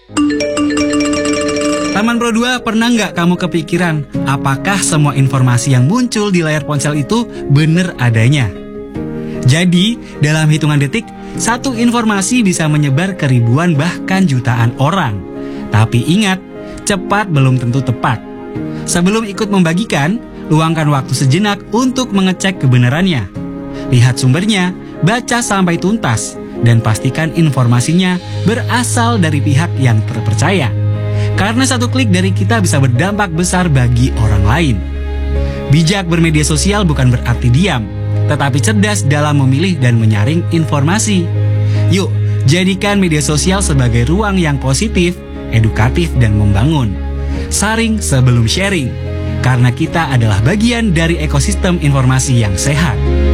Taman Pro 2, pernah nggak kamu kepikiran apakah semua informasi yang muncul di layar ponsel itu benar adanya? Jadi, dalam hitungan detik, satu informasi bisa menyebar ke ribuan bahkan jutaan orang. Tapi ingat, cepat belum tentu tepat. Sebelum ikut membagikan, luangkan waktu sejenak untuk mengecek kebenarannya. Lihat sumbernya, baca sampai tuntas, dan pastikan informasinya berasal dari pihak yang terpercaya. Karena satu klik dari kita bisa berdampak besar bagi orang lain. Bijak bermedia sosial bukan berarti diam, tetapi cerdas dalam memilih dan menyaring informasi. Yuk, jadikan media sosial sebagai ruang yang positif, edukatif, dan membangun. Saring sebelum sharing, karena kita adalah bagian dari ekosistem informasi yang sehat.